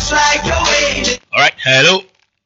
All right, hello.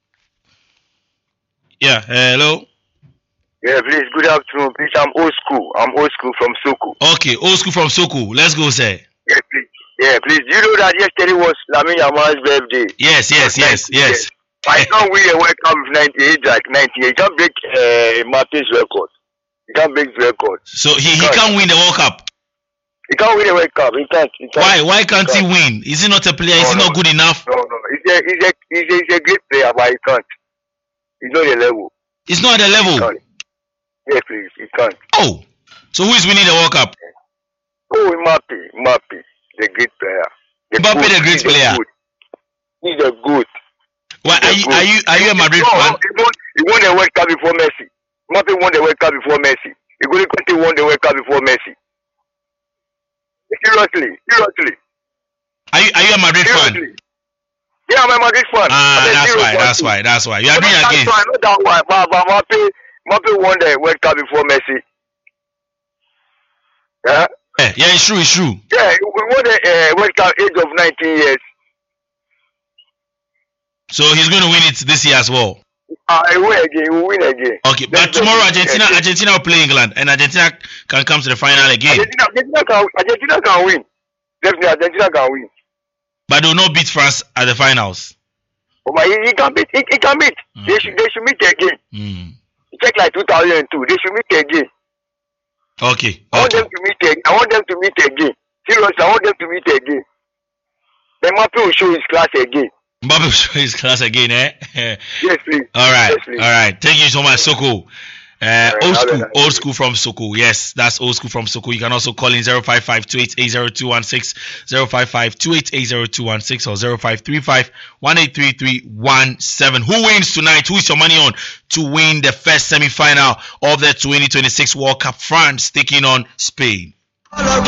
Yeah, hello. Yeah, please, good afternoon. Please, I'm old school. I'm old school from Soko. Okay, old school from Soko. Let's go, sir. Yeah, please. Yeah, please. You know that yesterday was Lamine Yamal's birthday. Yes. I can't win a World Cup with 98, like 98. You can't break Mbappé's record. You can't break the record. So he can't win the World Cup. He can't win a World Cup. He can't. Why can't he win? Is he not a player? Is he not good enough? No. He's a great player, but he can't. He's not the level. He's not at the level. Yes, please. He can't. Oh, so who is winning the World Cup? Oh, Mbappé, the great player. Mbappé, the great player. He's a good. Why are you a Madrid fan? He won the World Cup before Messi. Mbappé won the World Cup before Messi. N'Golo Kante won the World Cup before Messi. Seriously. Are you a Madrid fan? Yeah, I'm a Madrid fan. That's why. You are doing against. Not that why. But Mbappé won the World Cup before Messi. Yeah, it's true. Yeah, he won the World Cup age of 19 years. So he's going to win it this year as well. He will win again. Okay, but tomorrow Argentina will play England, and Argentina can come to the final again. Argentina can win. Definitely, Argentina can win. But they will not beat France at the finals. Oh, but he can beat. He can beat. They should meet again. Check like 2002. They should meet again. Okay. I want them to meet again. Seriously, I want them to meet again. Then Mbappé will show his class again. Mbappé will show his class again, eh? Yes, please. All right. Yes, please. All right. Thank you so much, Soko. Old school from Soko. Yes, that's old school from Soko. You can also call in 055-288-0216, 055-288-0216, or 0535-183317. Who wins tonight? Who is your money on to win the first semi-final of the 2026 World Cup? France taking on Spain.